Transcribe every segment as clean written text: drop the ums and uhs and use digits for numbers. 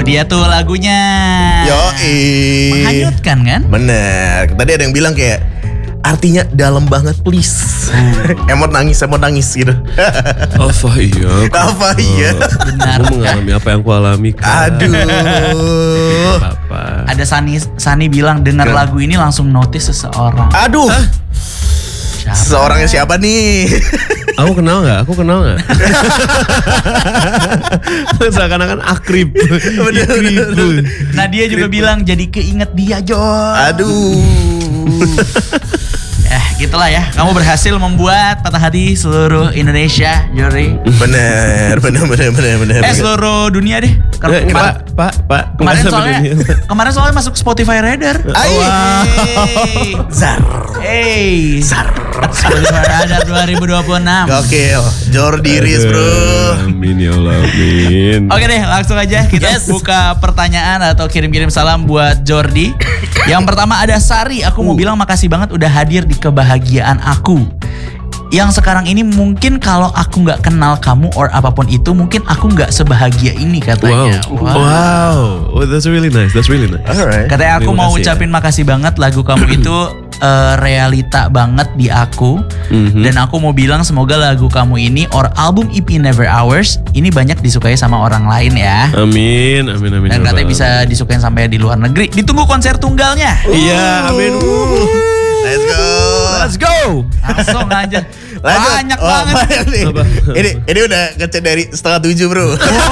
dia tuh lagunya. Yoi. Menghanyutkan kan? Bener. Tadi ada yang bilang kayak artinya dalam banget please. Emot nangis gitu. Apa iya? Apa iya? Benar. Aku mengalami apa yang aku alami. Aduh. Apa? Ada Sani bilang dengar lagu ini langsung notice seseorang. Aduh. Siapa? Seorangnya siapa nih? Aku kenal nggak? Seakan-akan akrib. Bener. Nah dia juga bilang jadi keinget dia Jor. Aduh. Gitulah ya. Kamu berhasil membuat patah hati seluruh Indonesia, Jordi. Bener. Seluruh dunia deh. Pak. Kemarin soalnya masuk Spotify Radar. Zar. Spotify Radar 2026. Gokil. Jordi Riz bro. Amin ya Allah, amin. Oke deh, langsung aja kita buka pertanyaan atau kirim-kirim salam buat Jordi. Yang pertama ada Sari, aku mau bilang makasih banget udah hadir di kebahagiaan aku. Yang sekarang ini mungkin kalau aku gak kenal kamu or apapun itu, mungkin aku gak sebahagia ini katanya. Wow. Oh, that's really nice. Alright. Katanya aku Terima mau kasih ucapin makasih banget, lagu kamu itu realita banget di aku. Dan aku mau bilang semoga lagu kamu ini or album EP Never Ours ini banyak disukai sama orang lain ya. Amin. Dan katanya bisa disukain sampai di luar negeri. Ditunggu konser tunggalnya. Iya, amin. Let's go. Langsung aja. Lanjut. Banyak banget. Banyak nih. Ini udah ngechat dari 6:30 bro.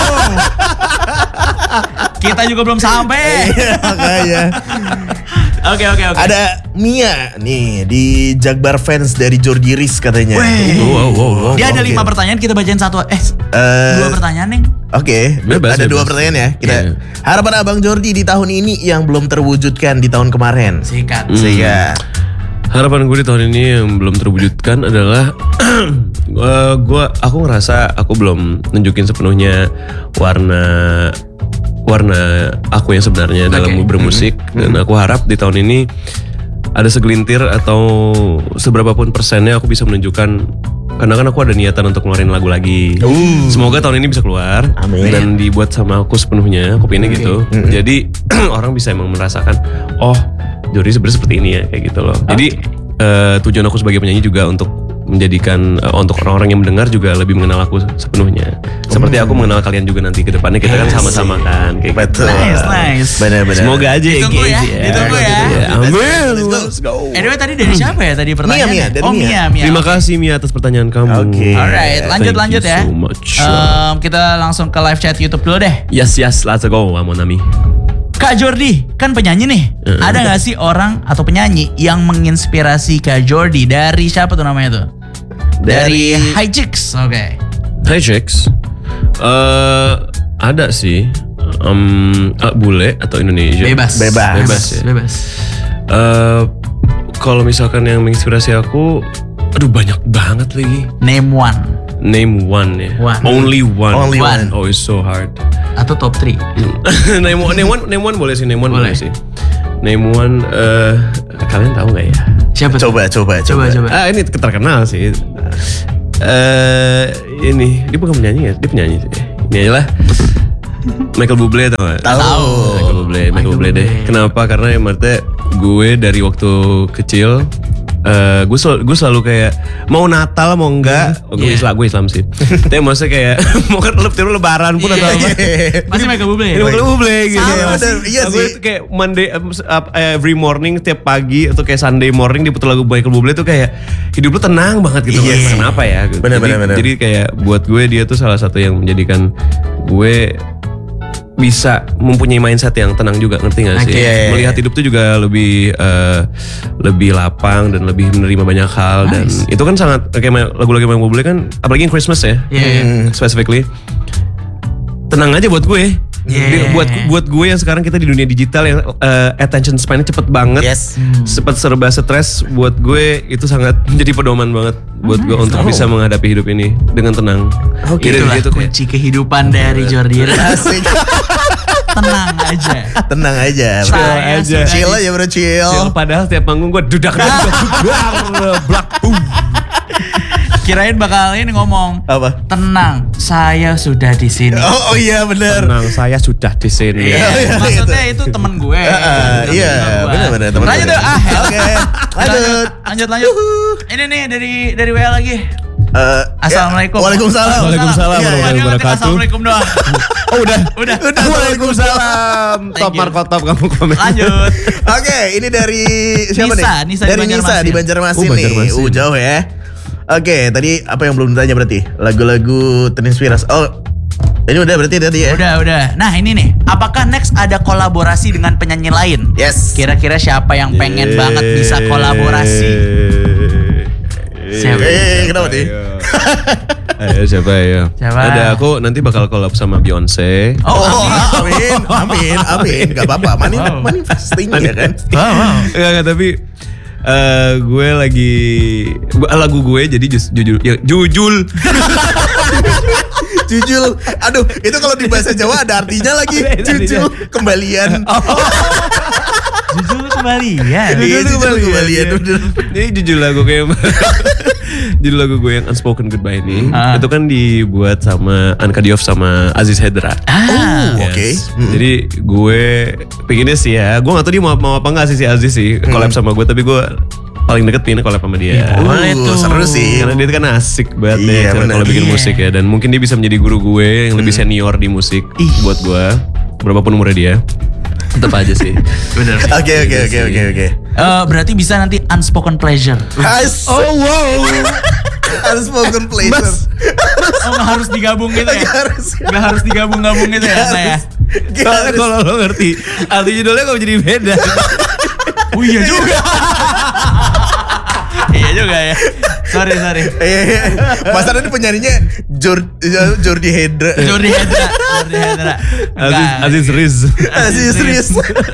Kita juga belum sampai. Makanya. Oke. Ada Mia nih di Jakbar fans dari Jordi Riz katanya. Wow. Dia ada 5 pertanyaan, kita bacain satu. 2 pertanyaan nih. Oke, ada 2 pertanyaan ya. Kita harapan Abang Jordi di tahun ini yang belum terwujudkan di tahun kemarin. Sikat. Harapan gue di tahun ini yang belum terwujudkan adalah aku ngerasa aku belum nunjukin sepenuhnya warna aku yang sebenarnya dalam bermusik. Dan aku harap di tahun ini ada segelintir atau seberapa pun persennya aku bisa menunjukkan, karena kan aku ada niatan untuk ngeluarin lagu lagi. Semoga tahun ini bisa keluar. Amin. Dan dibuat sama aku sepenuhnya, aku pengennya gitu. Jadi orang bisa emang merasakan, oh Jordi sebenarnya seperti ini ya, kayak gitu loh. Jadi tujuan aku sebagai penyanyi juga untuk menjadikan untuk orang-orang yang mendengar juga lebih mengenal aku sepenuhnya. Seperti aku mengenal kalian juga nanti ke depannya, kita kan sama-sama kan kayak Betul. gitu. Nice. Benar. Semoga aja Ditunggu ya. Amin. Let's go. Anyway tadi dari siapa ya tadi pertanyaannya? Mia. Mia. Terima kasih Mia atas pertanyaan kamu. Oke. Alright, lanjut Thank you ya. so much. Kita langsung ke live chat YouTube dulu deh. Yes, let's go, Amonami. Kak Jordi, kan penyanyi nih. Ada gak sih orang atau penyanyi yang menginspirasi Kak Jordi? Dari siapa tuh namanya tuh? Dari High Chicks. Oke. Hi Chicks. Ada sih. Bule atau Indonesia? Bebas ya. Kalau misalkan yang menginspirasi aku, aduh banyak banget lagi. Name one ya. Only one. one. Oh, it's so hard. Atau top 3. name one boleh sih. Boleh sih. Name one, kalian tahu nggak ya? Siapa? Coba. Ini terkenal sih. Ini dia bukan penyanyi ya? Dia penyanyi sih. Ini aja lah. Michael Bublé tau gak? Tahu. Michael Bublé deh. Kenapa? Karena maksudnya gue dari waktu kecil gue selalu kayak mau Natal mau enggak, gue Islam sih. Tapi maksudnya kayak mau kan lebaran pun atau apa. Masih Michael Bublé. Michael Bublé gitu. Iya Gue sih. kayak Monday every morning tiap pagi atau kayak Sunday morning diputar lagu Michael Bublé tuh kayak hidup lu tenang banget gitu. Kenapa ya? Gitu. Bener. Jadi kayak buat gue dia tuh salah satu yang menjadikan gue bisa mempunyai mindset yang tenang juga, ngerti gak sih? Melihat hidup tuh juga lebih lapang dan lebih menerima banyak hal. Dan itu kan sangat kayak lagu-lagu yang Bublé kan, apalagi yang Christmas ya, specifically tenang aja buat gue. Buat gue yang sekarang kita di dunia digital yang attention span-nya cepet banget, cepet serba stres. Buat gue itu sangat menjadi pedoman banget buat gue untuk bisa menghadapi hidup ini dengan tenang. Itulah kunci kehidupan dari Jordi Riz. Tenang aja. Chill aja bro, chill. Padahal setiap panggung gue dudak. Kirain bakal ini ngomong. Apa? Tenang, saya sudah di sini. Oh iya benar. Tenang, saya sudah di sini. Iya, maksudnya itu temen gue. Iya, benar-benar teman. Lanjut deh. Oke, lanjut. Lanjut. Ini nih dari WA lagi. Assalamualaikum. Waalaikumsalam. Waalaikumsalam warahmatullahi wabarakatuh. Assalamualaikum doang. Oh udah. Waalaikumsalam. Top Marco top kamu komen. Lanjut. Oke, ini dari siapa nih? Nisa Dari Nisa di Banjarmasin nih. Banjarmasin. Jauh ya. Oke, tadi apa yang belum ditanya berarti? Lagu-lagu terinspirasi. Oh, ini udah berarti tadi ya? Udah. Nah ini nih, apakah next ada kolaborasi dengan penyanyi lain? Yes. Kira-kira siapa yang pengen banget bisa kolaborasi? Siapa? Kenapa nih? Ayo siapa ya? Siapa? Ada aku nanti bakal collab sama Beyonce. Oh, amin. Gak apa-apa, manifesting ya kan? Wow. Enggak tapi gue lagi lagu gue jadi jujul. Jujul. Aduh, itu kalau di bahasa Jawa ada artinya lagi. Jujul kembalian. Jujur kembalian. Iya, jujul kembalian. Jadi jujur lagu kayak judul lagu gue yang Unspoken Goodbye ini itu kan dibuat sama Anka Diouf sama Aziz Hedra. Oke. Jadi gue pinginnya sih ya, gue gak tahu dia mau apa enggak sih si Aziz sih collab sama gue, tapi gue paling deket pindah collab sama dia. Boleh tuh. Seru sih. Karena dia kan asik banget Iya, ya kalau bikin Iya. musik ya, dan mungkin dia bisa menjadi guru gue yang lebih senior di musik buat gue. Berapapun umurnya dia, tetap aja sih. Bener. Oke. Berarti bisa nanti Unspoken Pleasure. Oh wow. Unspoken pleasure. Oh nggak harus digabung gitu ya? Nggak harus digabung-gabung gitu ya? Nah ya. Kalau lo ngerti, arti judulnya kok jadi beda. Oh iya juga. Iya juga ya. Sorry. Masa ini penyanyinya Jordi Hedra. Jordi Hedra. Aziz Riz. Aziz Riz.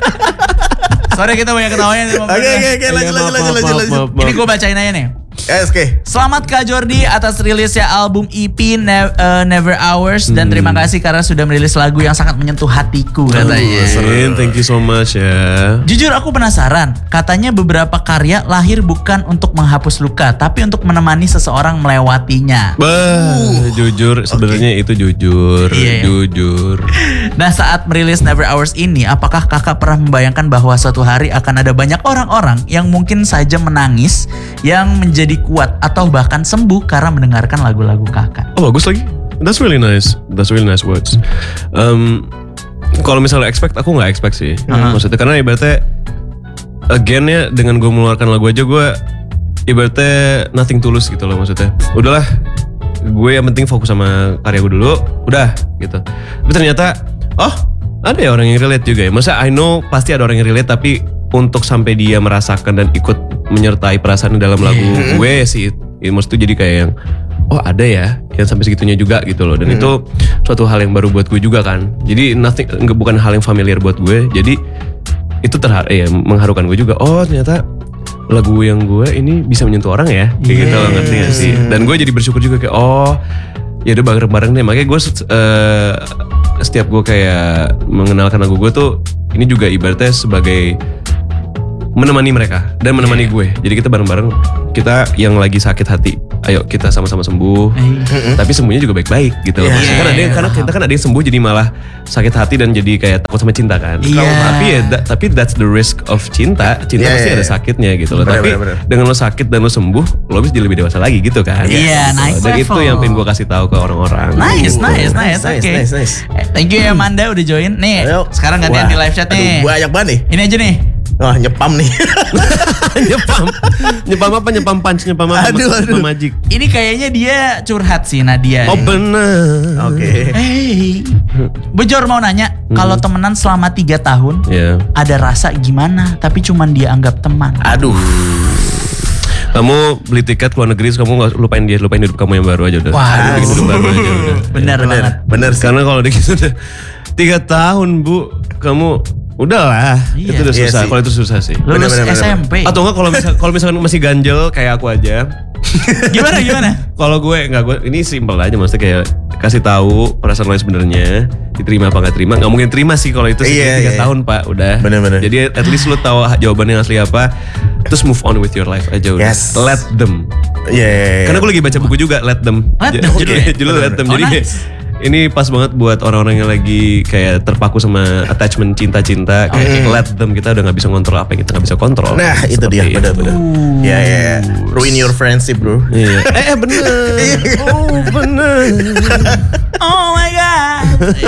Sorry kita banyak ketawanya. Oke, lanjut. Ini gue bacain aja nih. Oke. Selamat Kak Jordi atas rilisnya album EP Never Hours dan terima kasih karena sudah merilis lagu yang sangat menyentuh hatiku katanya. Thank you so much ya. Jujur aku penasaran, katanya beberapa karya lahir bukan untuk menghapus luka tapi untuk menemani seseorang melewatinya. Jujur sebenarnya itu jujur. Iya. Jujur. Nah saat merilis Never Hours ini, apakah kakak pernah membayangkan bahwa suatu hari akan ada banyak orang-orang yang mungkin saja menangis, yang menjadi kuat atau bahkan sembuh karena mendengarkan lagu-lagu kakak? Oh bagus lagi. That's really nice words. Kalau misalnya expect, aku nggak expect sih. Maksudnya karena ibaratnya again ya, dengan gue mengeluarkan lagu aja gue ibaratnya nothing tulus gitu loh, maksudnya. Udahlah, gue yang penting fokus sama karya gue dulu, udah gitu. Tapi ternyata ada ya orang yang relate juga ya. Masa I know pasti ada orang yang relate, tapi untuk sampai dia merasakan dan ikut menyertai perasaan dalam lagu gue sih, maksudnya jadi kayak yang ada ya yang sampai segitunya juga gitu loh. Dan itu suatu hal yang baru buat gue juga kan. Jadi bukan hal yang familiar buat gue. Jadi itu mengharukan gue juga. Oh ternyata lagu yang gue ini bisa menyentuh orang ya, kayak gitu loh, ngerti gak sih? Dan gue jadi bersyukur juga kayak ya udah bareng-bareng deh. Makanya gue setiap gue kayak mengenalkan lagu gue tuh, ini juga ibaratnya sebagai menemani mereka dan menemani gue. Jadi kita bareng-bareng, kita yang lagi sakit hati, ayo kita sama-sama sembuh. Tapi sembuhnya juga baik-baik gitu loh. Kan ada yang, karena kita kan ada yang sembuh jadi malah sakit hati dan jadi kayak takut sama cinta kan. Tapi that's the risk of cinta. Cinta pasti ada sakitnya gitu loh. Tapi dengan lo sakit dan lo sembuh, lo bisa jadi lebih dewasa lagi gitu kan. Nice. Dan itu yang pengen gue kasih tahu ke orang-orang. Nice. Oke. Thank you ya Manda udah join. Nih, sekarang gantian di live chat nih. Banyak banget nih. Ini aja nih. Nyepam nih. Nyepam apa? Nyepam punch, nyepam apa? Aduh. Magic. Ini kayaknya dia curhat sih Nadia. Oh bener. Oke. Hey, Bejor mau nanya, kalau temenan selama 3 tahun, ada rasa gimana? Tapi cuman dia anggap teman. Aduh. Kamu beli tiket ke luar negeri, kamu gak lupain hidup kamu yang baru aja udah. Wah, bikin hidup baru aja udah. Bener banget. Bener sih. Karena kalau gitu udah 3 tahun bu, kamu udahlah, itu udah susah. Kalau itu susah sih. Lulus SMP. Atau enggak kalau misalkan masih ganjel kayak aku aja. Gimana? Kalau gue ini simpel aja, maksudnya kayak kasih tahu perasaan lo sebenarnya, diterima apa nggak terima. Nggak mungkin terima sih kalau itu 3 tahun pak, udah. Bener. Jadi at least lo tahu jawabannya asli apa, terus move on with your life aja udah. Let them. Karena gue lagi baca buku juga, Let Them. Judulnya Let Them. Jadi ini pas banget buat orang-orang yang lagi kayak terpaku sama attachment cinta-cinta. Kayak let them, kita udah gak bisa ngontrol apa yang kita gak bisa kontrol. Nah itu dia, bener-bener. Ya. Ruin your friendship bro. Iya. Bener. Bener. Oh my god.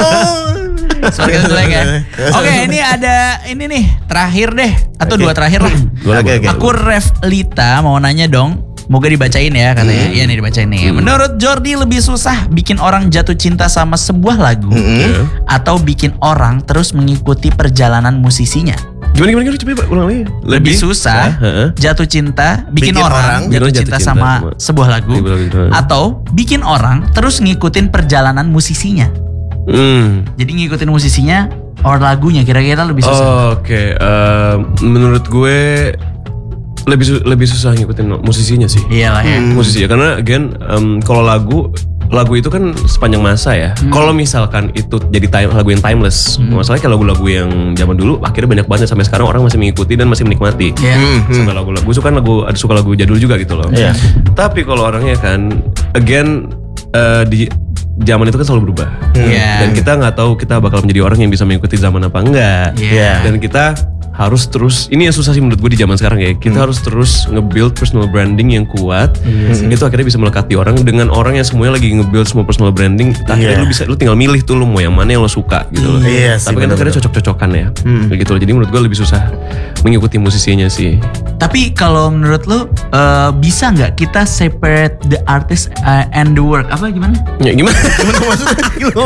Sorry kan. Oke, ini ada ini nih terakhir deh atau dua terakhir lah. Aku Revlita mau nanya dong. Moga dibacain ya katanya. Iya nih dibacain nih. Menurut Jordi lebih susah bikin orang jatuh cinta sama sebuah lagu atau bikin orang terus mengikuti perjalanan musisinya? Gimana coba ulang lagi. Lebih susah jatuh cinta bikin orang jatuh cinta sama sebuah lagu atau bikin orang terus ngikutin perjalanan musisinya. Jadi ngikutin musisinya or lagunya kira-kira lebih susah. Oke. Menurut gue lebih susah ngikutin musisinya sih. Iyalah ya. Musisinya karena again kalau lagu itu kan sepanjang masa ya. Kalau misalkan itu jadi lagu yang timeless, masalahnya kalau lagu-lagu yang zaman dulu akhirnya banyak banget sampai sekarang orang masih mengikuti dan masih menikmati. Sampai lagu-lagu suka lagu jadul juga gitu loh. Tapi kalau orangnya kan again di zaman itu kan selalu berubah. Dan kita nggak tahu kita bakal menjadi orang yang bisa mengikuti zaman apa enggak. Dan kita harus terus, ini yang susah sih menurut gue di zaman sekarang ya. Kita harus terus nge-build personal branding yang kuat. Itu akhirnya bisa melekati orang dengan orang yang semuanya lagi nge-build semua personal branding. Akhirnya lu tinggal milih tuh lu mau yang mana yang lo suka gitu loh. Tapi kan akhirnya cocok-cocokan ya. Gitu loh. Jadi menurut gue lebih susah mengikuti musisinya sih. Tapi kalau menurut lu bisa nggak kita separate the artist and the work? Apa gimana? Ya gimana maksudnya?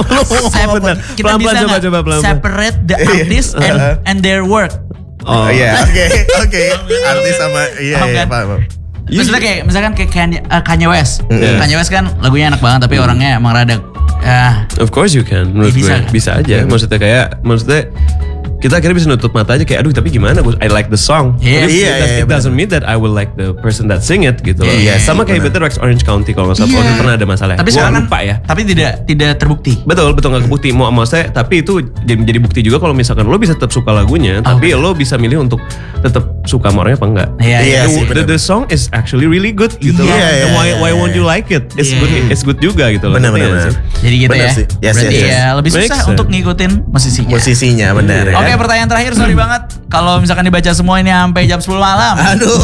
Kita bisa nggak separate the artist and their work? Iya, oke. Artis sama paham. Maksudnya kayak misalkan kayak Kanye West. Kanye West kan lagunya enak banget tapi orangnya emang rada Of course you can. Menurut gue bisa aja. Maksudnya kita akhirnya bisa nutup mata aja kayak aduh tapi gimana I like the song. It doesn't mean that I will like the person that sing it gitu loh. Sama kayak Better Rex Orange County kalau nggak salah pernah ada masalah. Tapi sekarang lupa ya. Tapi tidak terbukti. Betul nggak kebukti. Mau saya tapi itu jadi bukti juga kalau misalkan lo bisa tetap suka lagunya tapi lo bisa milih untuk tetap suka sama orangnya apa enggak. The song is actually really good gitu loh. Why won't you like it? It's good juga gitu loh. Benar. Jadi gitu ya. Berarti ya lebih susah untuk ngikutin musisinya. Benar. Oke, pertanyaan terakhir, sorry banget kalau misalkan dibaca semua ini sampai jam 10 malam. Aduh.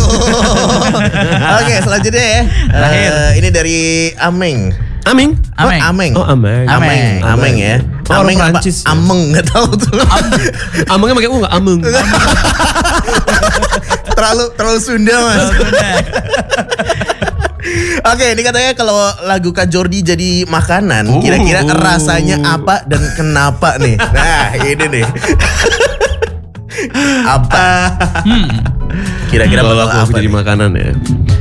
Oke, selanjutnya ya. Ini dari Ameng. Ameng ya. Ameng apa? Ameng nggak tahu tuh. Amengnya pakai nggak ameng. terlalu Sunda mas. Oke, ini katanya kalau lagu Kak Jordi jadi makanan, kira-kira rasanya apa dan kenapa nih? Nah, ini nih. Apa? Kira-kira kalau bakal lagu apa jadi nih? makanan ya?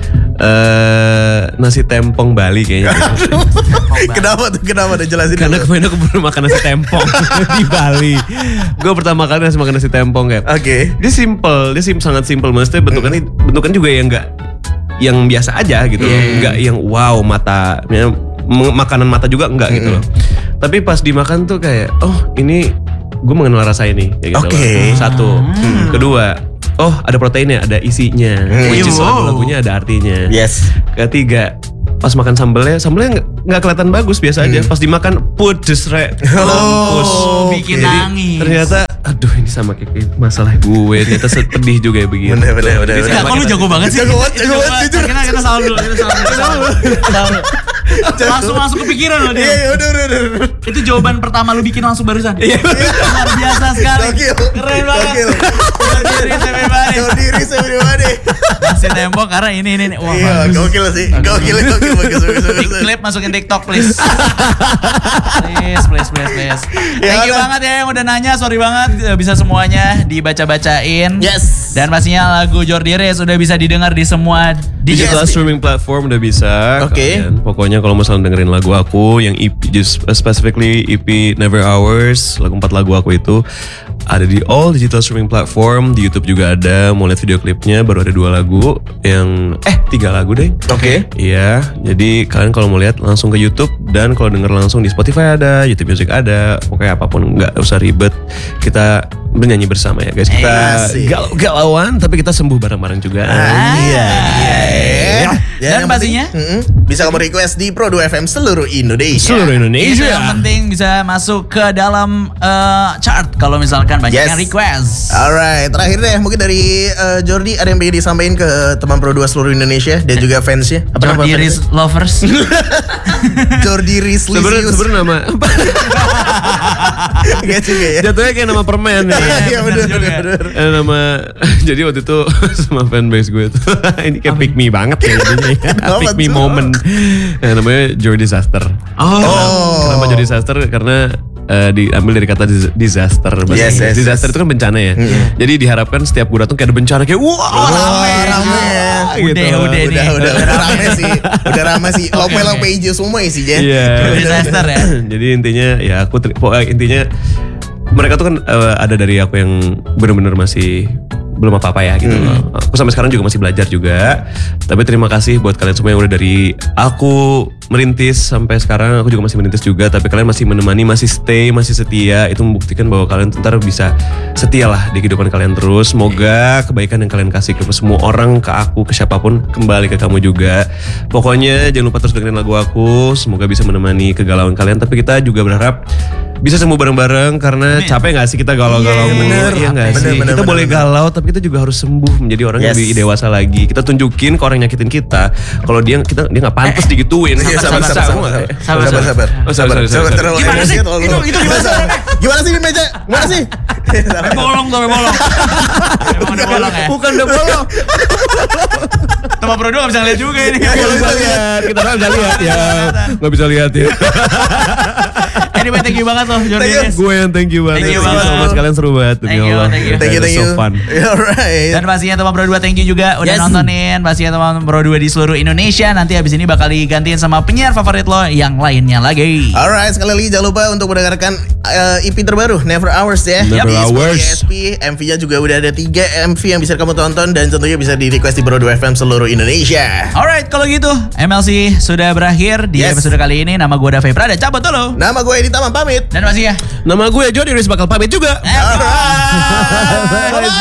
Nasi tempong Bali kayaknya. Kenapa tuh jelasin? Karena kemarin aku baru makan nasi tempong di Bali. Gue pertama kali makan nasi tempong kan. Oke. Dia sangat simple. Maksudnya bentukan juga yang biasa aja gitu loh. Enggak yang wow makanan mata juga enggak gitu loh. Tapi pas dimakan tuh kayak ini gue mengenal rasa ini kayak gitu loh. Satu. Kedua, ada proteinnya, ada isinya. Which is lagunya ada artinya. Yes. Ketiga, pas makan sambelnya nggak kelihatan bagus, biasa aja. Pas dimakan pedes bikin nangis. Ternyata aduh ini sama kayak masalah gue, ternyata sedih juga ya begini. Bener. Kok lu jago banget sih? Jago banget, jujur. Kita salah dulu. Langsung kepikiran loh dia. Iya, udah. Itu jawaban pertama lu bikin langsung barusan. Luar biasa sekali. Keren banget. Jordi Riz everybody. Nasi tempong karena ini. Wah, iya, gokil sih. Gokil. Bagus. Klip masukin TikTok please. Please. Thank you banget ya yang udah nanya. Sorry banget bisa semuanya dibaca-bacain. Yes. Dan pastinya lagu Jordi Riz udah bisa didengar di semua digital streaming platform udah bisa. Oke. Pokoknya kalau misalnya dengerin lagu aku yang EP, just specifically EP Never Hours, 4 lagu aku itu ada di all digital streaming platform. Di YouTube juga ada. Mau lihat video klipnya baru ada 2 lagu yang 3 lagu deh. Oke. Iya, jadi kalian kalau mau lihat langsung ke YouTube dan kalau denger langsung di Spotify ada, YouTube Music ada. Pokoknya apapun nggak usah ribet. Kita bernyanyi bersama ya guys. Kita galau-galauan tapi kita sembuh bareng-bareng juga. Iya. Dan pastinya bisa kamu request di Pro 2 FM seluruh Indonesia. Seluruh Indonesia. itu yang penting bisa masuk ke dalam chart kalau misalkan banyak yang request. Alright, terakhir deh mungkin dari Jordi ada yang pengen disampaikan ke teman Pro 2 seluruh Indonesia dan juga fansnya. Jordi Riz Lovers. Jordi Riz Lisius. Sebenarnya nama Gak juga ya. jatuhnya kayak nama permen ya. Iya bener. Nama jadi waktu itu sama fanbase gue tuh ini kayak pick me banget ya jadinya. Pick me moment. Namanya Jordi Disaster. Kenapa Jordi Disaster? Karena diambil dari kata disaster. Disaster itu kan bencana ya. Jadi diharapkan setiap gue datang kayak ada bencana kayak rame ya. Udah rame sih. Udah rame sih. Lope hijau semua isinya. Iya. Disaster ya. Jadi intinya ya intinya mereka tuh kan ada dari aku yang benar-benar masih belum apa-apa ya gitu loh. Aku sampai sekarang juga masih belajar juga. Tapi terima kasih buat kalian semua yang udah dari aku merintis sampai sekarang. Aku juga masih merintis juga. Tapi kalian masih menemani, masih stay, masih setia. Itu membuktikan bahwa kalian ntar bisa setia lah di kehidupan kalian terus. Semoga kebaikan yang kalian kasih ke semua orang, ke aku, ke siapapun kembali ke kamu juga. Pokoknya jangan lupa terus dengerin lagu aku. Semoga bisa menemani kegalauan kalian. Tapi kita juga berharap bisa sembuh bareng-bareng karena capek gak sih kita galau-galau mulu. Iya gak sih? Kita boleh galau tapi kita juga harus sembuh menjadi orang yang lebih dewasa lagi. Kita tunjukin ke orang yang nyakitin kita kalau dia gak pantas digituin. Sabar. Terlalu emosi terlalu. Itu gimana sih di meja? Gimana sih? Sampai bolong. Emang udah bolong ya? Bukan udah bolong. Teman Pro 2 gak bisa ngeliat juga ini. Gak bisa lihat. Kita kan gak lihat ya. Gak bisa lihat ya. Anyway, thank you banget loh Jordi. Gue yang thank you banget. Thank you banget. Kalian seru banget. Thank you. Thank you. So fun. Alright. Dan pastinya teman Pro 2 thank you juga udah nontonin. Pastinya teman Pro 2 di seluruh Indonesia. Nanti abis ini bakal digantiin sama penyiar favorit lo yang lainnya lagi. Alright, sekali lagi jangan lupa untuk mendengarkan EP terbaru Never Ours ya. Never Ours. MV-nya juga udah ada 3 MV yang bisa kamu tonton dan tentunya bisa di request di Pro 2 FM seluruh Indonesia. Alright, kalau gitu MLC sudah berakhir di episode kali ini. Nama gue Dave Prada, cabut dulu. Nama gue Edi Tamam pamit. Dan pastinya nama gue Jordi Riz bakal pamit juga. Alright.